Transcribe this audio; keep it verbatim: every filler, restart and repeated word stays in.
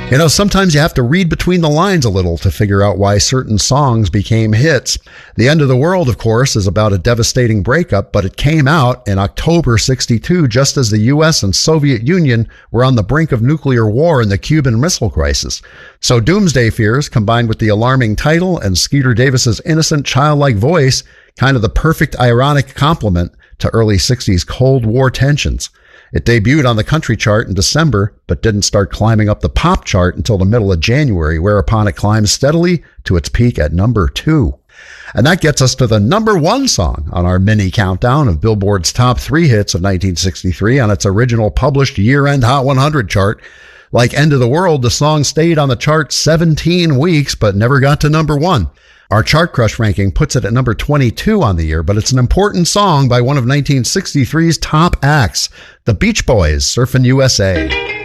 You know, sometimes you have to read between the lines a little to figure out why certain songs became hits. The End of the World, of course, is about a devastating breakup, but it came out in October sixty-two, just as the U S and Soviet Union were on the brink of nuclear war and the Cuban Missile Crisis. So Doomsday Fears, combined with the alarming title and Skeeter Davis's innocent, childlike voice, kind of the perfect ironic complement to early sixties Cold War tensions. It debuted on the country chart in December, but didn't start climbing up the pop chart until the middle of January, whereupon it climbed steadily to its peak at number two. And that gets us to the number one song on our mini countdown of Billboard's top three hits of nineteen sixty-three on its original published year-end Hot one hundred chart. Like End of the World, the song stayed on the chart seventeen weeks, but never got to number one. Our Chart Crush ranking puts it at number twenty-two on the year, but it's an important song by one of nineteen sixty-three's top acts, the Beach Boys, Surfin' U S A.